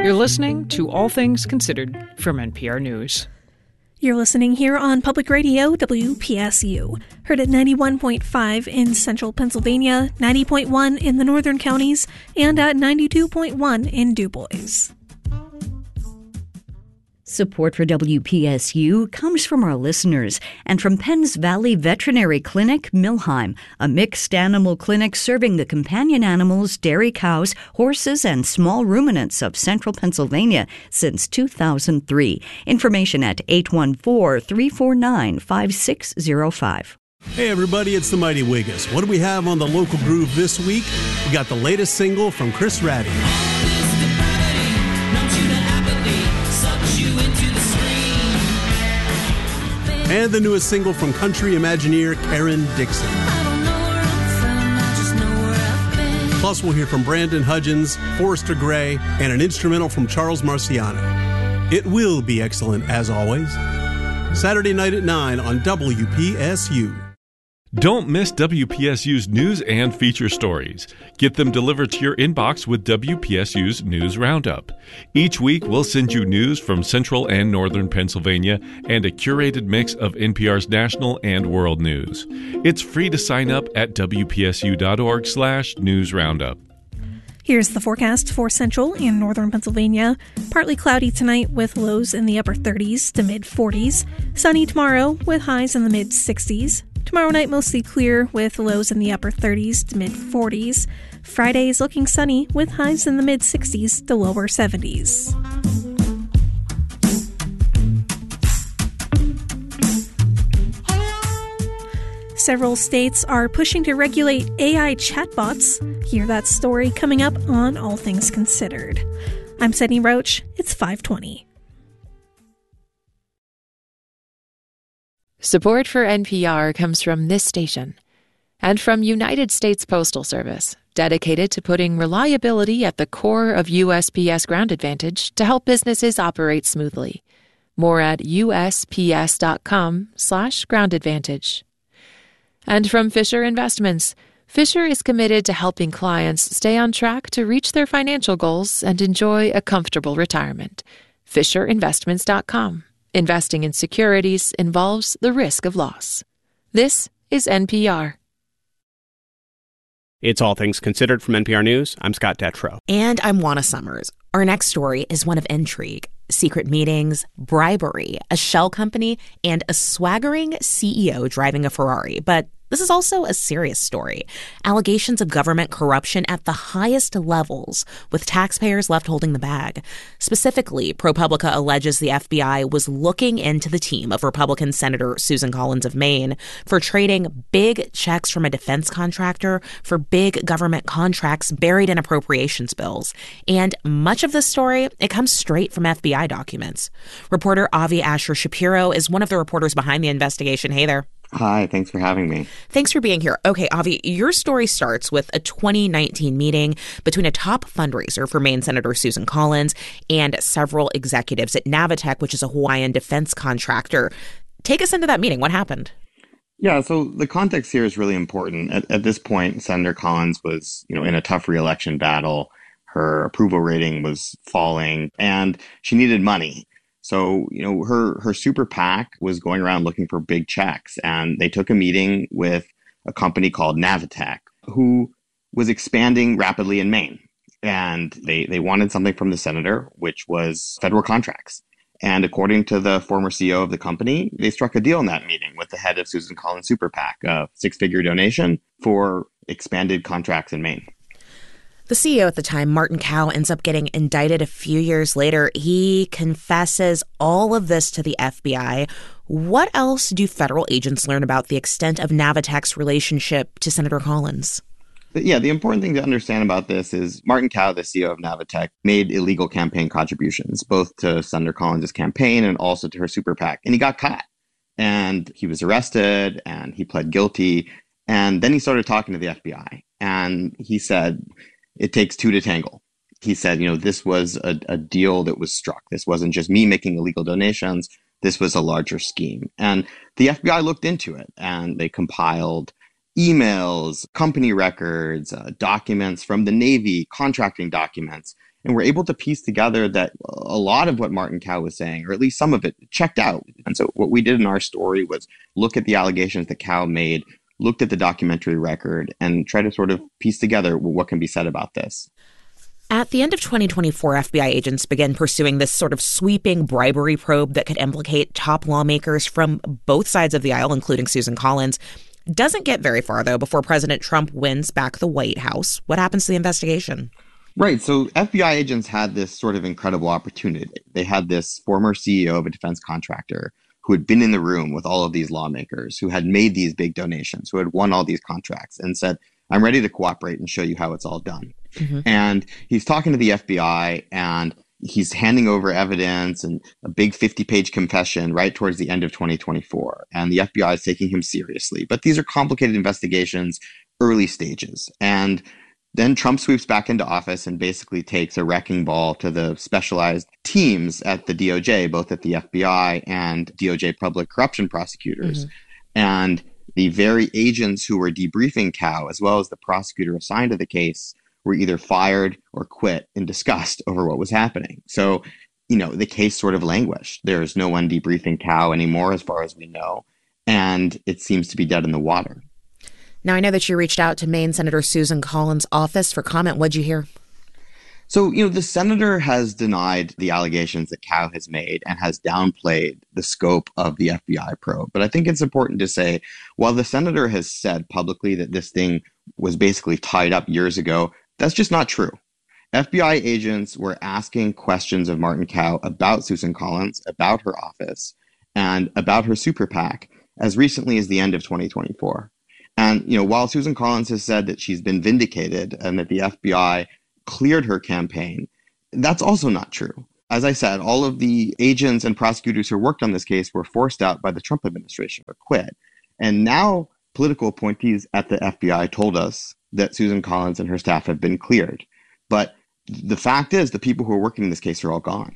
You're listening to All Things Considered from NPR News. You're listening here on Public Radio, WPSU. Heard at 91.5 in central Pennsylvania, 90.1 in the northern counties, and at 92.1 in Du Bois. Support for WPSU comes from our listeners and from Penns Valley Veterinary Clinic, Millheim, a mixed animal clinic serving the companion animals, dairy cows, horses, and small ruminants of central Pennsylvania since 2003. Information at 814-349-5605. Hey everybody, it's the Mighty Wiggers. What do we have on the local groove this week? We got the latest single from Chris Ratty. And the newest single from country Imagineer Karen Dixon. Plus, we'll hear from Brandon Hudgens, Forrester Gray, and an instrumental from Charles Marciano. It will be excellent, as always. Saturday night at 9 on WPSU. Don't miss WPSU's news and feature stories. Get them delivered to your inbox with WPSU's News Roundup. Each week, we'll send you news from central and northern Pennsylvania and a curated mix of NPR's national and world news. It's free to sign up at WPSU.org/News Roundup. Here's the forecast for central and northern Pennsylvania. Partly cloudy tonight with lows in the upper 30s to mid-40s. Sunny tomorrow with highs in the mid-60s. Tomorrow night mostly clear with lows in the upper 30s to mid-40s. Friday is looking sunny with highs in the mid-60s to lower 70s. Several states are pushing to regulate AI chatbots. Hear that story coming up on All Things Considered. I'm Sydney Roach. It's 5:20. Support for NPR comes from this station and from United States Postal Service, dedicated to putting reliability at the core of USPS Ground Advantage to help businesses operate smoothly. More at usps.com/groundadvantage. And from Fisher Investments. Fisher is committed to helping clients stay on track to reach their financial goals and enjoy a comfortable retirement. FisherInvestments.com. Investing in securities involves the risk of loss. This is NPR. It's All Things Considered from NPR News. I'm Scott Detrow. And I'm Juana Summers. Our next story is one of intrigue, secret meetings, bribery, a shell company, and a swaggering CEO driving a Ferrari. But this is also a serious story. Allegations of government corruption at the highest levels, with taxpayers left holding the bag. Specifically, ProPublica alleges the FBI was looking into the team of Republican Senator Susan Collins of Maine for trading big checks from a defense contractor for big government contracts buried in appropriations bills. And much of this story, it comes straight from FBI documents. Reporter Avi Asher Shapiro is one of the reporters behind the investigation. Hey there. Hi, thanks for having me. Thanks for being here. Okay, Avi, your story starts with a 2019 meeting between a top fundraiser for Maine Senator Susan Collins and several executives at Navitech, which is a Hawaiian defense contractor. Take us into that meeting. What happened? Yeah, so the context here is really important. At this point, Senator Collins was, in a tough re-election battle. Her approval rating was falling, and she needed money. So, her super PAC was going around looking for big checks, and they took a meeting with a company called Navitech, who was expanding rapidly in Maine. And they wanted something from the senator, which was federal contracts. And according to the former CEO of the company, they struck a deal in that meeting with the head of Susan Collins' super PAC, a six-figure donation for expanded contracts in Maine. The CEO at the time, Martin Kao, ends up getting indicted a few years later. He confesses all of this to the FBI. What else do federal agents learn about the extent of Navitech's relationship to Senator Collins? Yeah, the important thing to understand about this is Martin Kao, the CEO of Navitech, made illegal campaign contributions, both to Senator Collins' campaign and also to her super PAC. And he got caught. And he was arrested and he pled guilty. And then he started talking to the FBI. And he said, it takes two to tangle. He said, this was a deal that was struck. This wasn't just me making illegal donations. This was a larger scheme. And the FBI looked into it and they compiled emails, company records, documents from the Navy, contracting documents. And we're able to piece together that a lot of what Martin Kao was saying, or at least some of it, checked out. And so what we did in our story was look at the allegations that Kao made, looked at the documentary record, and try to sort of piece together what can be said about this. At the end of 2024, FBI agents began pursuing this sort of sweeping bribery probe that could implicate top lawmakers from both sides of the aisle, including Susan Collins. Doesn't get very far, though, before President Trump wins back the White House. What happens to the investigation? Right. So FBI agents had this sort of incredible opportunity. They had this former CEO of a defense contractor who had been in the room with all of these lawmakers, who had made these big donations, who had won all these contracts and said, I'm ready to cooperate and show you how it's all done. Mm-hmm. And he's talking to the FBI and he's handing over evidence and a big 50-page confession right towards the end of 2024. And the FBI is taking him seriously. But these are complicated investigations, early stages. And then Trump sweeps back into office and basically takes a wrecking ball to the specialized teams at the DOJ, both at the FBI and DOJ public corruption prosecutors. Mm-hmm. And the very agents who were debriefing Kao, as well as the prosecutor assigned to the case, were either fired or quit in disgust over what was happening. So, the case sort of languished. There's no one debriefing Kao anymore, as far as we know. And it seems to be dead in the water. Now, I know that you reached out to Maine Senator Susan Collins' office for comment. What'd you hear? So, the senator has denied the allegations that Kao has made and has downplayed the scope of the FBI probe. But I think it's important to say, while the senator has said publicly that this thing was basically tied up years ago, that's just not true. FBI agents were asking questions of Martin Kao about Susan Collins, about her office, and about her super PAC as recently as the end of 2024. And, while Susan Collins has said that she's been vindicated and that the FBI cleared her campaign, that's also not true. As I said, all of the agents and prosecutors who worked on this case were forced out by the Trump administration or quit. And now political appointees at the FBI told us that Susan Collins and her staff have been cleared. But the fact is, the people who are working in this case are all gone.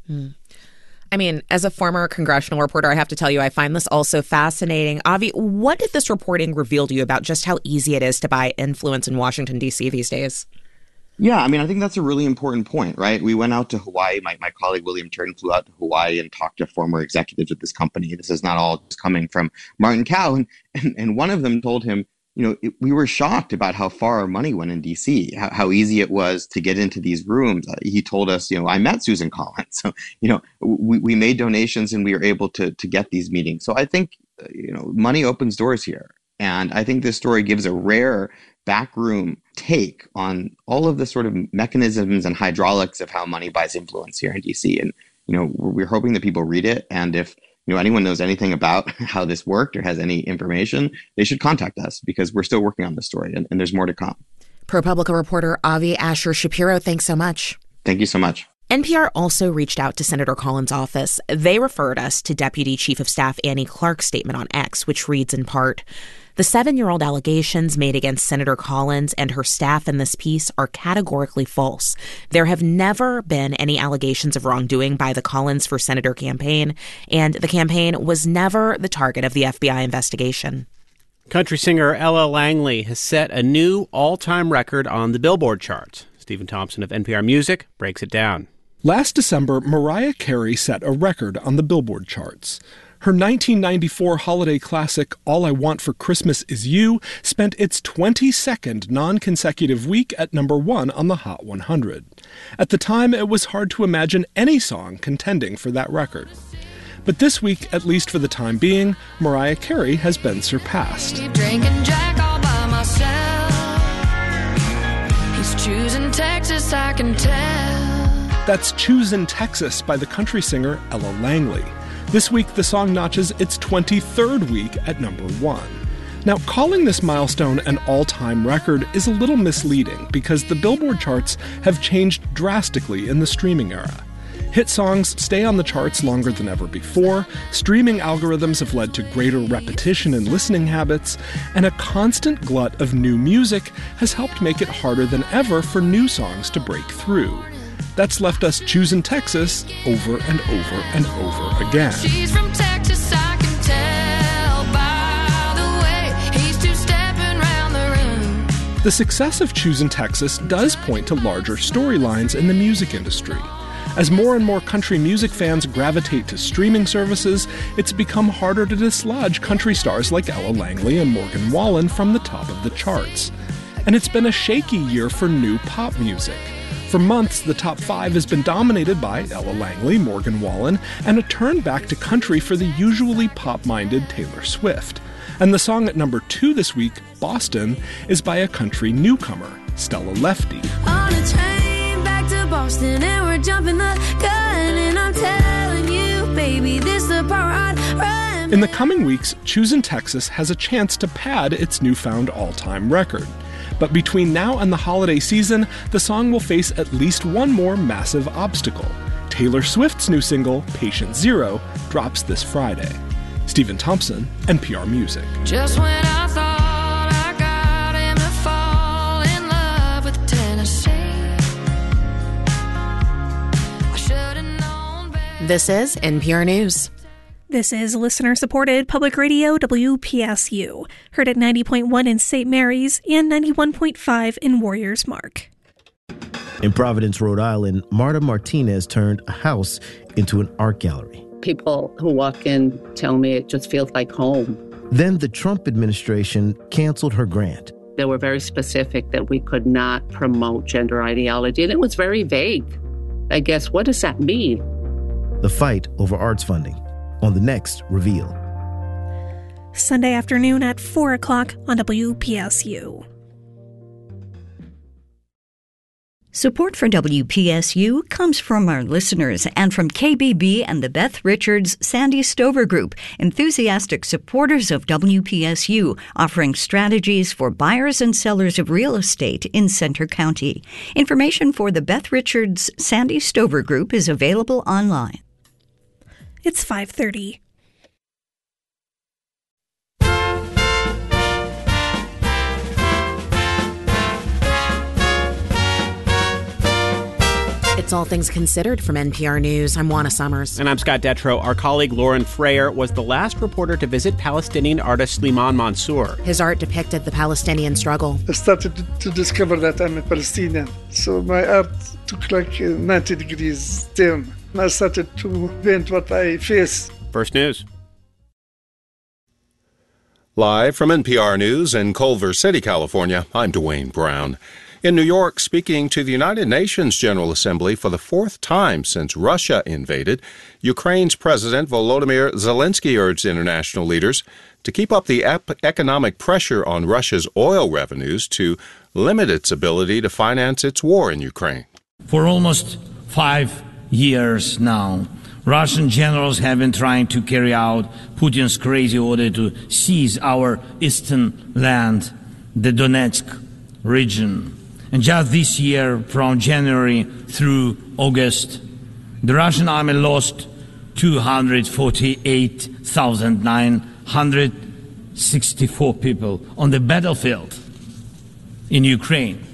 I mean, as a former congressional reporter, I have to tell you, I find this also fascinating. Avi, what did this reporting reveal to you about just how easy it is to buy influence in Washington, D.C. these days? Yeah, I think that's a really important point, right? We went out to Hawaii. My colleague William Turton flew out to Hawaii and talked to former executives of this company. This is not all just coming from Martin Kao. And one of them told him, we were shocked about how far our money went in D.C., how easy it was to get into these rooms. He told us, I met Susan Collins. So, we made donations and we were able to get these meetings. So I think, money opens doors here. And I think this story gives a rare backroom take on all of the sort of mechanisms and hydraulics of how money buys influence here in D.C. And, we're hoping that people read it. And if anyone knows anything about how this worked or has any information, they should contact us because we're still working on this story and there's more to come. ProPublica reporter Avi Asher Shapiro, thanks so much. Thank you so much. NPR also reached out to Senator Collins' office. They referred us to Deputy Chief of Staff Annie Clark's statement on X, which reads in part, "The 7-year-old allegations made against Senator Collins and her staff in this piece are categorically false. There have never been any allegations of wrongdoing by the Collins for Senator campaign, and the campaign was never the target of the FBI investigation." Country singer Ella Langley has set a new all-time record on the Billboard charts. Stephen Thompson of NPR Music breaks it down. Last December, Mariah Carey set a record on the Billboard charts. Her 1994 holiday classic, All I Want for Christmas Is You, spent its 22nd non-consecutive week at number 1 on the Hot 100. At the time, it was hard to imagine any song contending for that record. But this week, at least for the time being, Mariah Carey has been surpassed. Drinking Jack all by myself. He's choosing Texas, I can tell. That's Choosin' Texas by the country singer Ella Langley. This week, the song notches its 23rd week at number 1. Now, calling this milestone an all-time record is a little misleading because the Billboard charts have changed drastically in the streaming era. Hit songs stay on the charts longer than ever before, streaming algorithms have led to greater repetition in listening habits, and a constant glut of new music has helped make it harder than ever for new songs to break through. That's left us choosing Texas over and over and over again. She's from Texas, I can tell by the way he's two-stepping The success of Choosin' Texas does point to larger storylines in the music industry. As more and more country music fans gravitate to streaming services, it's become harder to dislodge country stars like Ella Langley and Morgan Wallen from the top of the charts. And it's been a shaky year for new pop music. For months, the top 5 has been dominated by Ella Langley, Morgan Wallen, and a turn back to country for the usually pop-minded Taylor Swift. And the song at number 2 this week, Boston, is by a country newcomer, Stella Lefty. On a train back to Boston and we're jumping the gun, and I'm telling you, baby, this the part I'd run. In the coming weeks, Choosin' Texas has a chance to pad its newfound all-time record. But between now and the holiday season, the song will face at least one more massive obstacle. Taylor Swift's new single, Patient Zero, drops this Friday. Stephen Thompson, NPR Music. Just when I thought I got him to fall in love with Tennessee, I should have known better. This is NPR News. This is listener-supported public radio WPSU, heard at 90.1 in St. Mary's and 91.5 in Warriors Mark. In Providence, Rhode Island, Marta Martinez turned a house into an art gallery. People who walk in tell me it just feels like home. Then the Trump administration canceled her grant. They were very specific that we could not promote gender ideology, and it was very vague. I guess, what does that mean? The fight over arts funding on the next Reveal. Sunday afternoon at 4 o'clock on WPSU. Support for WPSU comes from our listeners and from KBB and the Beth Richards Sandy Stover Group, enthusiastic supporters of WPSU, offering strategies for buyers and sellers of real estate in Centre County. Information for the Beth Richards Sandy Stover Group is available online. It's 5:30. It's All Things Considered from NPR News. I'm Juana Summers. And I'm Scott Detrow. Our colleague Lauren Frayer was the last reporter to visit Palestinian artist Slimane Mansour. His art depicted the Palestinian struggle. I started to discover that I'm a Palestinian. So my art took like 90 degrees turn. I started to paint what I face. First News. Live from NPR News in Culver City, California, I'm Dwayne Brown. In New York, speaking to the United Nations General Assembly for the 4th time since Russia invaded, Ukraine's President Volodymyr Zelensky urged international leaders to keep up the economic pressure on Russia's oil revenues to limit its ability to finance its war in Ukraine. For almost 5 years now, Russian generals have been trying to carry out Putin's crazy order to seize our eastern land, the Donetsk region. And just this year, from January through August, the Russian army lost 248,964 people on the battlefield in Ukraine.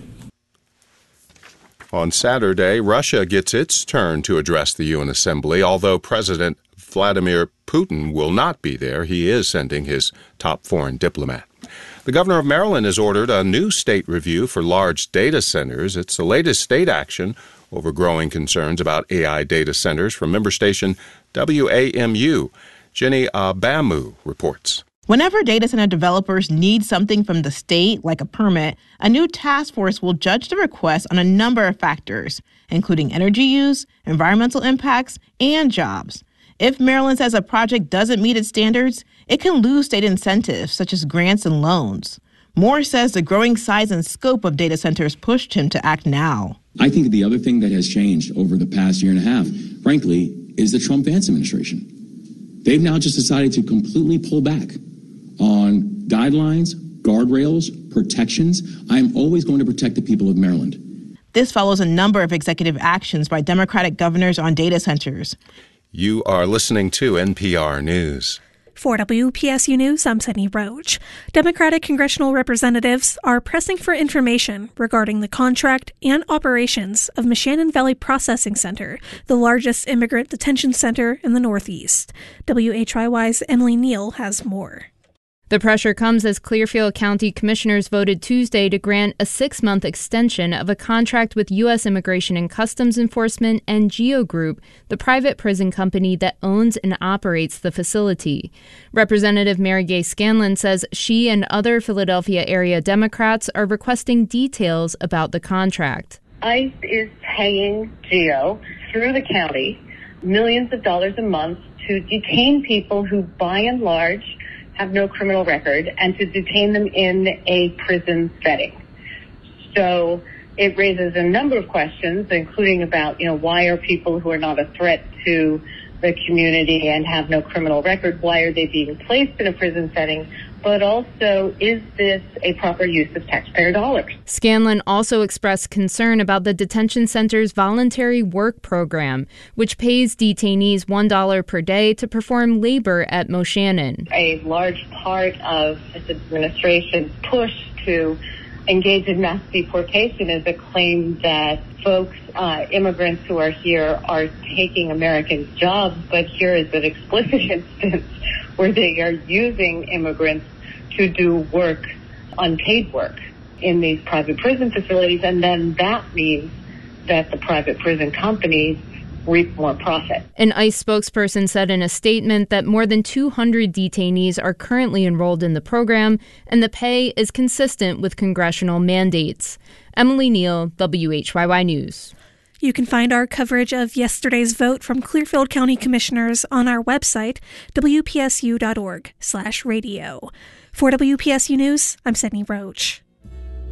On Saturday, Russia gets its turn to address the UN Assembly. Although President Vladimir Putin will not be there, he is sending his top foreign diplomat. The governor of Maryland has ordered a new state review for large data centers. It's the latest state action over growing concerns about AI data centers. From member station WAMU, Jenny Abamu reports. Whenever data center developers need something from the state, like a permit, a new task force will judge the request on a number of factors, including energy use, environmental impacts, and jobs. If Maryland says a project doesn't meet its standards, it can lose state incentives, such as grants and loans. Moore says the growing size and scope of data centers pushed him to act now. I think the other thing that has changed over the past year and a half, frankly, is the Trump-Vance administration. They've now just decided to completely pull back on guidelines, guardrails, protections. I'm always going to protect the people of Maryland. This follows a number of executive actions by Democratic governors on data centers. You are listening to NPR News. For WPSU News, I'm Sydney Roach. Democratic congressional representatives are pressing for information regarding the contract and operations of Moshannon Valley Processing Center, the largest immigrant detention center in the Northeast. WHYY's Emily Neal has more. The pressure comes as Clearfield County commissioners voted Tuesday to grant a 6-month extension of a contract with U.S. Immigration and Customs Enforcement and GEO Group, the private prison company that owns and operates the facility. Representative Mary Gay Scanlon says she and other Philadelphia area Democrats are requesting details about the contract. ICE is paying GEO through the county millions of dollars a month to detain people who, by and large, have no criminal record, and to detain them in a prison setting. So it raises a number of questions, including about, why are people who are not a threat to the community and have no criminal record, why are they being placed in a prison setting? But also, is this a proper use of taxpayer dollars? Scanlon also expressed concern about the detention center's voluntary work program, which pays detainees $1 per day to perform labor at Moshannon. A large part of this administration's push to engage in mass deportation is a claim that folks, immigrants who are here, are taking Americans' jobs, but here is an explicit instance where they are using immigrants to do work, unpaid work, in these private prison facilities, and then that means that the private prison companies reap more profit. An ICE spokesperson said in a statement that more than 200 detainees are currently enrolled in the program, and the pay is consistent with congressional mandates. Emily Neal, WHYY News. You can find our coverage of yesterday's vote from Clearfield County Commissioners on our website, wpsu.org/radio. For WPSU News, I'm Sydney Roach.